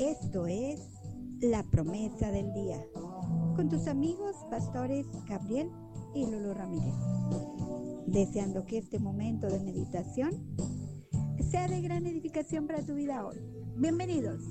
Esto es La Promesa del Día, con tus amigos pastores Gabriel y Lulu Ramírez, deseando que este momento de meditación sea de gran edificación para tu vida hoy. Bienvenidos.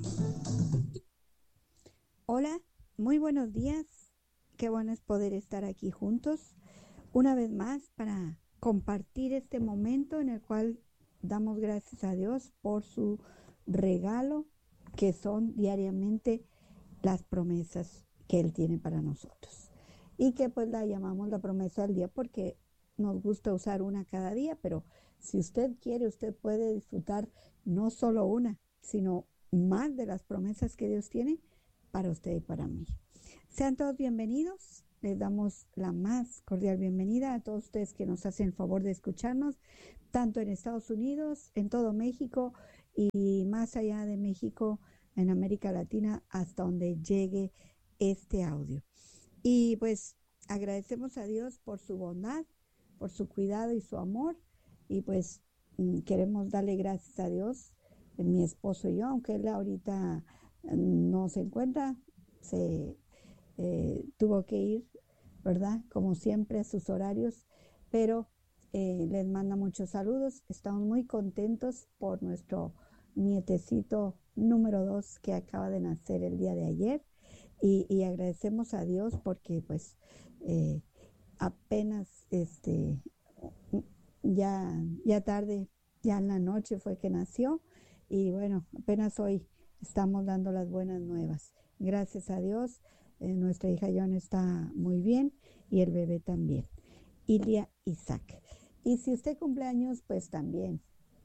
Hola, muy buenos días. Qué bueno es poder estar aquí juntos una vez más para compartir este momento en el cual damos gracias a Dios por su regalo que son diariamente las promesas que Él tiene para nosotros. Y que pues la llamamos la promesa del día porque nos gusta usar una cada día, pero si usted quiere, usted puede disfrutar no solo una, sino más de las promesas que Dios tiene para usted y para mí. Sean todos bienvenidos. Les damos la más cordial bienvenida a todos ustedes que nos hacen el favor de escucharnos, tanto en Estados Unidos, en todo México y más allá de México, en América Latina, hasta donde llegue este audio. Y pues agradecemos a Dios por su bondad, por su cuidado y su amor. Y pues queremos darle gracias a Dios, mi esposo y yo, aunque él ahorita no se encuentra, tuvo que ir, ¿verdad? Como siempre a sus horarios, pero les manda muchos saludos. Estamos muy contentos por nuestro nietecito número 2 que acaba de nacer el día de ayer y agradecemos a Dios porque pues apenas ya tarde, ya en la noche fue que nació y bueno, apenas hoy estamos dando las buenas nuevas. Gracias a Dios, nuestra hija Joan está muy bien y el bebé también. Ilia Isaac. Y si usted cumple años, pues también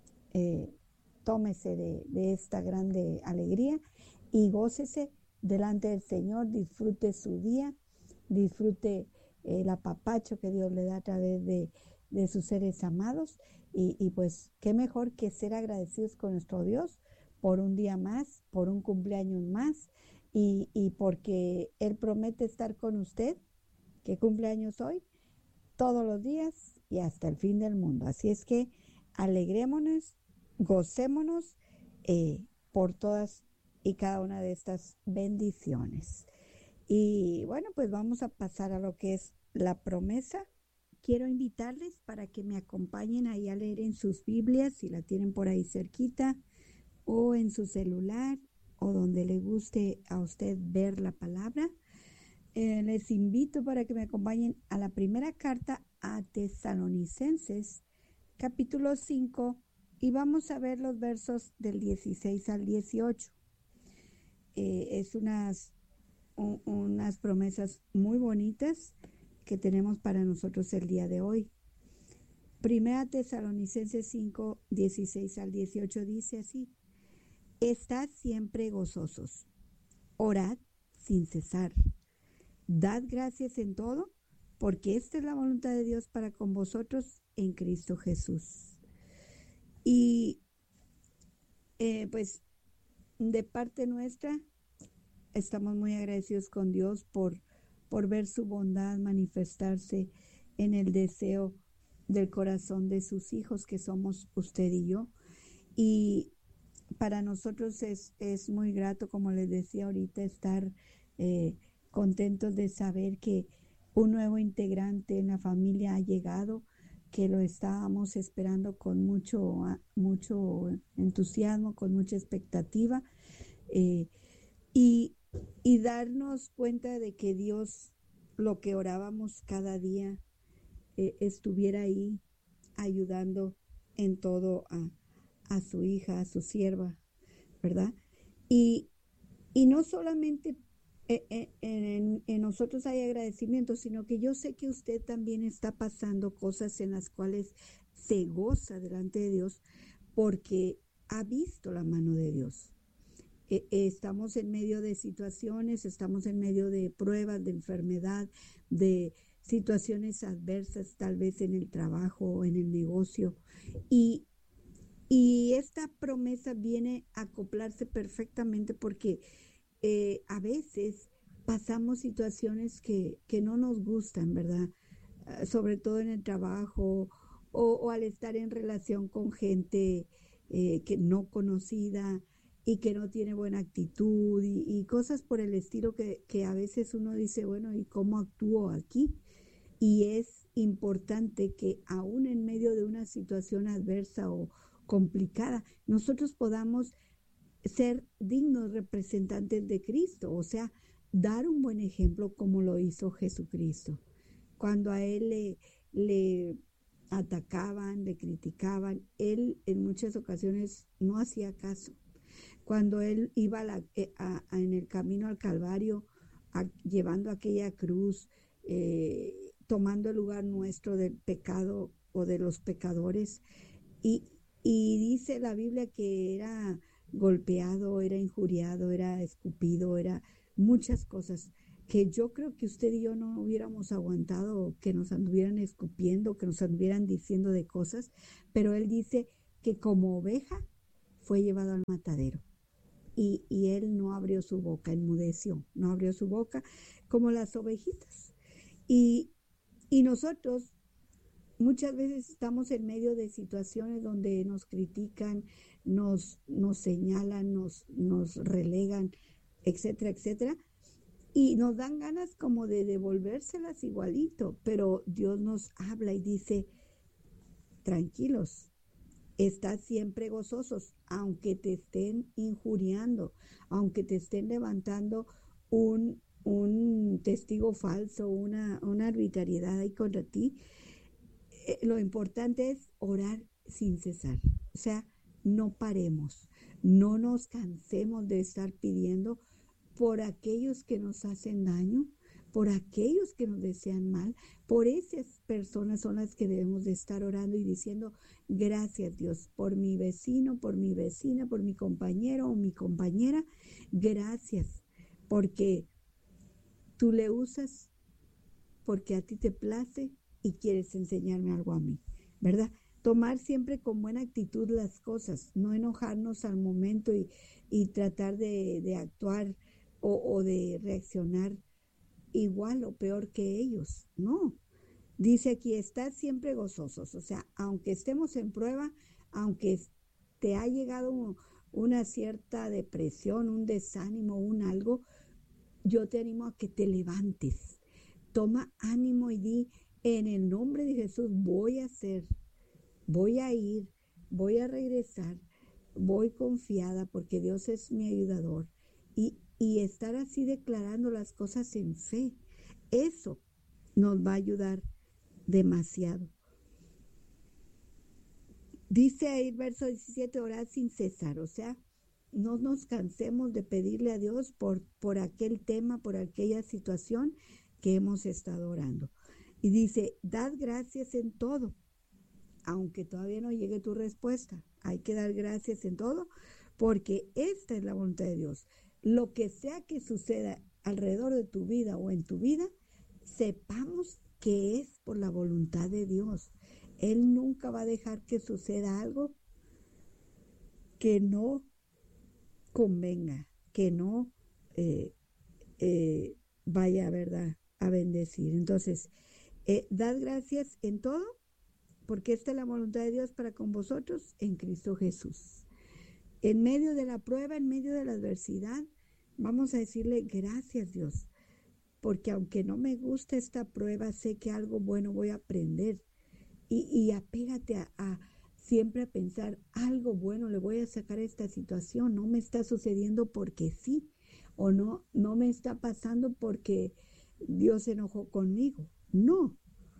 tómese de esta grande alegría y gócese delante del Señor, disfrute su día, disfrute el apapacho que Dios le da a través de sus seres amados y pues qué mejor que ser agradecidos con nuestro Dios por un día más, por un cumpleaños más y porque Él promete estar con usted, que cumple años hoy, todos los días y hasta el fin del mundo. Así es que alegrémonos, gocémonos por todas y cada una de estas bendiciones. Y bueno, pues vamos a pasar a lo que es la promesa. Quiero invitarles para que me acompañen ahí a leer en sus Biblias, si la tienen por ahí cerquita, o en su celular, o donde le guste a usted ver la palabra. Les invito para que me acompañen a la primera carta a Tesalonicenses, capítulo 5, y vamos a ver los versos del 16 al 18. Es unas promesas muy bonitas que tenemos para nosotros el día de hoy. Primera Tesalonicenses 5, 16 al 18 dice así: Estad siempre gozosos, orad sin cesar. Dad gracias en todo, porque esta es la voluntad de Dios para con vosotros en Cristo Jesús. Y pues de parte nuestra estamos muy agradecidos con Dios por ver su bondad manifestarse en el deseo del corazón de sus hijos, que somos usted y yo. Y para nosotros es muy grato, como les decía ahorita, estar contentos de saber que un nuevo integrante en la familia ha llegado, que lo estábamos esperando con mucho entusiasmo, con mucha expectativa, y, y darnos cuenta de que Dios, lo que orábamos cada día, estuviera ahí ayudando en todo a su hija, a su sierva, ¿verdad? Y, y no solamente en nosotros hay agradecimiento, sino que yo sé que usted también está pasando cosas en las cuales se goza delante de Dios porque ha visto la mano de Dios. Estamos en medio de situaciones, estamos en medio de pruebas, de enfermedad, de situaciones adversas, tal vez en el trabajo o en el negocio. Y esta promesa viene a acoplarse perfectamente porque a veces pasamos situaciones que no nos gustan, ¿verdad? Sobre todo en el trabajo o al estar en relación con gente que no conocida. y que no tiene buena actitud y cosas por el estilo que a veces uno dice, bueno, ¿y cómo actúo aquí? Y es importante que aún en medio de una situación adversa o complicada, nosotros podamos ser dignos representantes de Cristo, o sea, dar un buen ejemplo como lo hizo Jesucristo. Cuando a él le atacaban, le criticaban, él en muchas ocasiones no hacía caso. Cuando él iba en el camino al Calvario, llevando aquella cruz, tomando el lugar nuestro del pecado o de los pecadores, y, y dice la Biblia que era golpeado, era injuriado, era escupido, era muchas cosas que yo creo que usted y yo no hubiéramos aguantado que nos anduvieran escupiendo, que nos anduvieran diciendo de cosas, pero él dice que como oveja fue llevado al matadero. Y él no abrió su boca, enmudeció, no abrió su boca como las ovejitas. Y, y nosotros muchas veces estamos en medio de situaciones donde nos critican, nos señalan, nos relegan, etcétera, etcétera. Y nos dan ganas como de devolvérselas igualito, pero Dios nos habla y dice, tranquilos, estad siempre gozosos, aunque te estén injuriando, aunque te estén levantando un testigo falso, una arbitrariedad ahí contra ti. Lo importante es orar sin cesar. O sea, no paremos, no nos cansemos de estar pidiendo por aquellos que nos hacen daño, por aquellos que nos desean mal, por esas personas son las que debemos de estar orando y diciendo, gracias Dios, por mi vecino, por mi vecina, por mi compañero o mi compañera, gracias, porque tú le usas, porque a ti te place y quieres enseñarme algo a mí, ¿verdad? Tomar siempre con buena actitud las cosas, no enojarnos al momento y tratar de actuar o de reaccionar igual o peor que ellos, no. Dice aquí, estad siempre gozosos, o sea, aunque estemos en prueba, aunque te ha llegado una cierta depresión, un desánimo, un algo, yo te animo a que te levantes. Toma ánimo y di, en el nombre de Jesús voy a hacer, voy a ir, voy a regresar, voy confiada porque Dios es mi ayudador. Y estar así declarando las cosas en fe, eso nos va a ayudar demasiado. Dice ahí el verso 17, orad sin cesar, o sea, no nos cansemos de pedirle a Dios por aquel tema, por aquella situación que hemos estado orando. Y dice, dad gracias en todo, aunque todavía no llegue tu respuesta. Hay que dar gracias en todo, porque esta es la voluntad de Dios. Lo que sea que suceda alrededor de tu vida o en tu vida, sepamos que es por la voluntad de Dios. Él nunca va a dejar que suceda algo que no convenga, que no eh, vaya, ¿verdad?, a bendecir. Entonces, dad gracias en todo, porque esta es la voluntad de Dios para con vosotros en Cristo Jesús. En medio de la prueba, en medio de la adversidad, vamos a decirle gracias Dios, porque aunque no me gusta esta prueba, sé que algo bueno voy a aprender. Y apégate a siempre a pensar, algo bueno le voy a sacar a esta situación, no me está sucediendo porque sí, o no me está pasando porque Dios se enojó conmigo. No,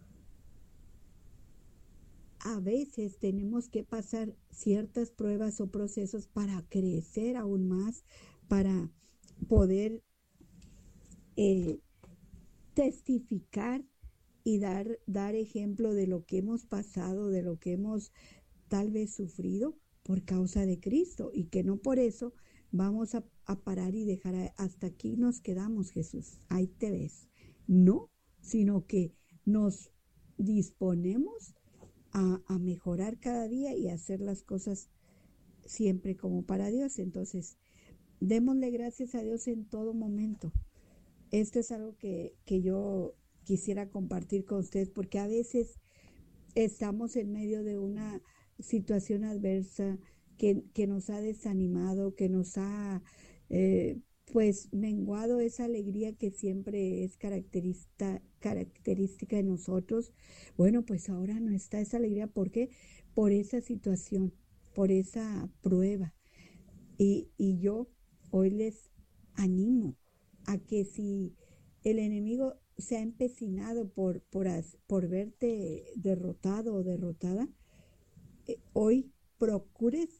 a veces tenemos que pasar ciertas pruebas o procesos para crecer aún más, para poder eh, testificar y dar ejemplo de lo que hemos pasado, de lo que hemos tal vez sufrido por causa de Cristo, y que no por eso vamos a parar y dejar hasta aquí nos quedamos, Jesús, ahí te ves. No, sino que nos disponemos a mejorar cada día y a hacer las cosas siempre como para Dios. Entonces, démosle gracias a Dios en todo momento. Esto es algo que yo quisiera compartir con ustedes, porque a veces estamos en medio de una situación adversa, que nos ha desanimado, que nos ha pues menguado esa alegría que siempre es característica de nosotros. Bueno, pues ahora no está esa alegría. ¿Por qué? Por esa situación, por esa prueba. Y yo hoy les animo a que si el enemigo se ha empecinado por verte derrotado o derrotada, hoy procures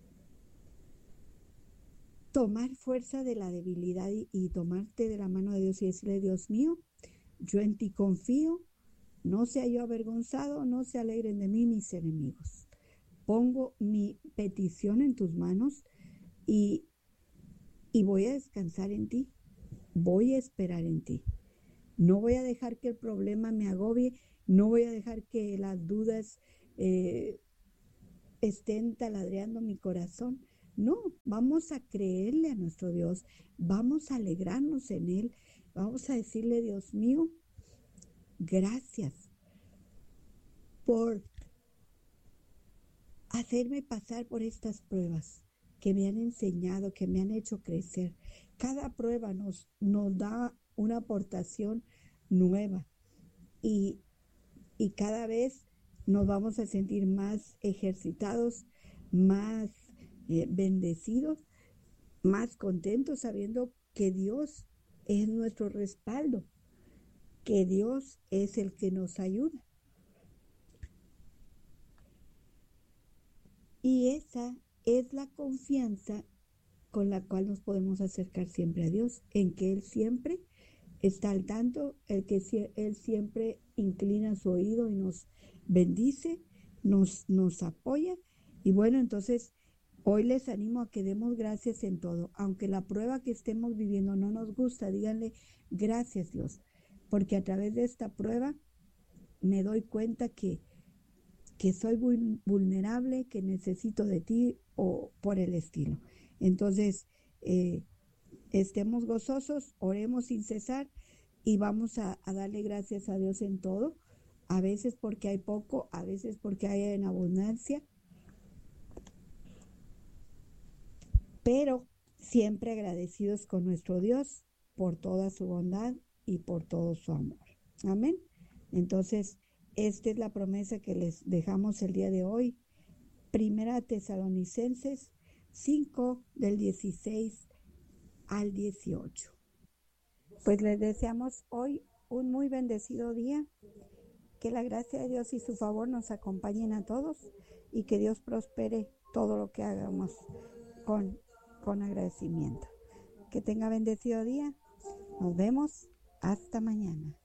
tomar fuerza de la debilidad y tomarte de la mano de Dios y decirle: Dios mío, yo en ti confío, no sea yo avergonzado, no se alegren de mí mis enemigos. Pongo mi petición en tus manos y, y voy a descansar en ti, voy a esperar en ti. No voy a dejar que el problema me agobie, no voy a dejar que las dudas estén taladreando mi corazón. No, vamos a creerle a nuestro Dios, vamos a alegrarnos en Él, vamos a decirle: Dios mío, gracias por hacerme pasar por estas pruebas que me han enseñado, que me han hecho crecer. Cada prueba nos da una aportación nueva y, y cada vez nos vamos a sentir más ejercitados, más bendecidos, más contentos, sabiendo que Dios es nuestro respaldo, que Dios es el que nos ayuda. Y esa es la confianza con la cual nos podemos acercar siempre a Dios, en que Él siempre está al tanto, Él siempre inclina su oído y nos bendice, nos apoya. Y bueno, entonces hoy les animo a que demos gracias en todo. Aunque la prueba que estemos viviendo no nos gusta, díganle: gracias Dios, porque a través de esta prueba me doy cuenta que soy vulnerable, que necesito de ti o por el estilo. Entonces, estemos gozosos, oremos sin cesar y vamos a darle gracias a Dios en todo, a veces porque hay poco, a veces porque hay en abundancia, pero siempre agradecidos con nuestro Dios por toda su bondad y por todo su amor. Amén. Entonces, esta es la promesa que les dejamos el día de hoy. Primera Tesalonicenses 5 del 16 al 18. Pues les deseamos hoy un muy bendecido día, que la gracia de Dios y su favor nos acompañen a todos y que Dios prospere todo lo que hagamos con agradecimiento. Que tenga bendecido día. Nos vemos hasta mañana.